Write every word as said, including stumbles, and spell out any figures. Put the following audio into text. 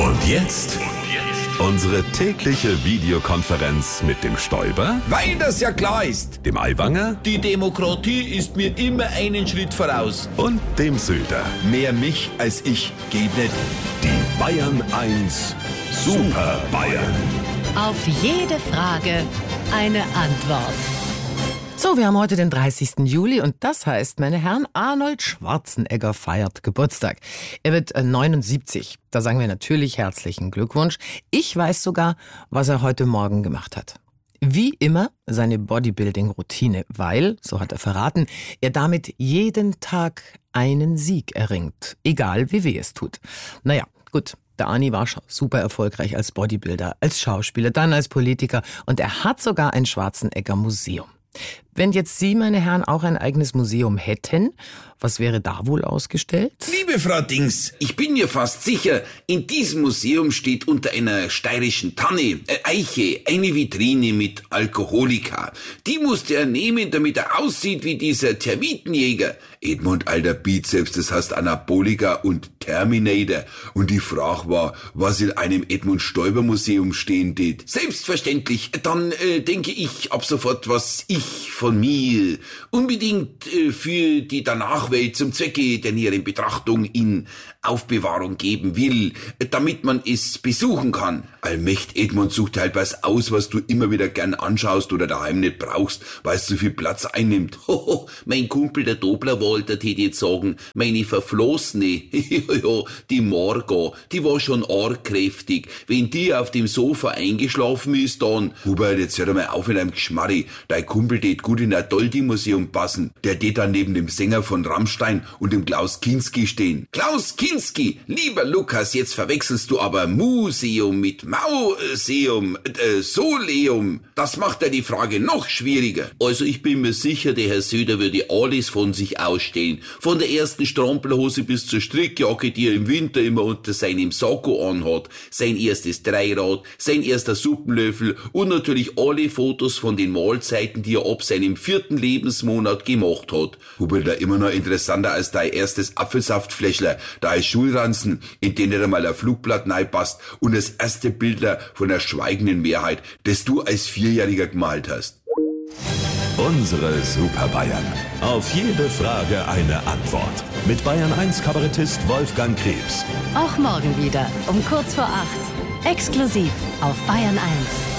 Und jetzt unsere tägliche Videokonferenz mit dem Stoiber, Weil das ja klar ist. dem Aiwanger Die Demokratie ist mir immer einen Schritt voraus. und dem Söder. Mehr mich als ich geht nicht. Die Bayern eins Super Bayern. Auf jede Frage eine Antwort. So, wir haben heute den dreißigsten Juli und das heißt, meine Herren, Arnold Schwarzenegger feiert Geburtstag. Er wird äh, neunundsiebzig. Da sagen wir natürlich herzlichen Glückwunsch. Ich weiß sogar, was er heute Morgen gemacht hat. Wie immer seine Bodybuilding-Routine, weil, so hat er verraten, er damit jeden Tag einen Sieg erringt. Egal, wie weh es tut. Naja, gut. Der Arni war schon super erfolgreich als Bodybuilder, als Schauspieler, dann als Politiker und er hat sogar ein Schwarzenegger-Museum. Wenn jetzt Sie, meine Herren, auch ein eigenes Museum hätten, was wäre da wohl ausgestellt? Liebe Frau Dings, ich bin mir fast sicher, in diesem Museum steht unter einer steirischen Tanne, äh, Eiche, eine Vitrine mit Alkoholika. Die musste er nehmen, damit er aussieht wie dieser Termitenjäger. Edmund, alter Bizeps, das heißt Anabolika und Terminator. Und die Frage war, was in einem Edmund Stoiber Museum stehen tät. Selbstverständlich, dann äh, denke ich ab sofort, was ich von mir unbedingt äh, für die Danachwelt zum Zwecke der näheren Betrachtung in Aufbewahrung geben will, damit man es besuchen kann. Allmächt, Edmund, sucht halt was aus, was du immer wieder gern anschaust oder daheim nicht brauchst, weil es zu viel Platz einnimmt. Hoho, mein Kumpel, der Dobler-Walter, tät jetzt sagen, meine Verflossene, die Margot, die war schon arg kräftig. Wenn die auf dem Sofa eingeschlafen ist, dann... Hubert, jetzt hör doch mal auf mit einem Geschmarri. Dein Kumpel tät gut in ein Doldi-Museum passen. Der tät dann neben dem Sänger von Rammstein und dem Klaus Kinski stehen. Klaus Kinski, lieber Lukas, jetzt verwechselst du aber Museum mit Mauseum, äh, Soleum. Das macht ja die Frage noch schwieriger. Also ich bin mir sicher, der Herr Söder würde alles von sich ausstellen. Von der ersten Strampelhose bis zur Strickjacke, die er im Winter immer unter seinem Sakko anhat, sein erstes Dreirad, sein erster Suppenlöffel und natürlich alle Fotos von den Mahlzeiten, die er ab seinem vierten Lebensmonat gemacht hat. Hubert, da immer noch interessanter als dein erstes Apfelsaftfläschler, dein Schulranzen, in den nicht einmal ein Flugblatt reinpasst und das erste Bildler von der schweigenden Mehrheit, das du als Vierjähriger gemalt hast. Unsere Super Bayern. Auf jede Frage eine Antwort. Mit Bayern eins Kabarettist Wolfgang Krebs. Auch morgen wieder um kurz vor acht. Exklusiv auf Bayern eins.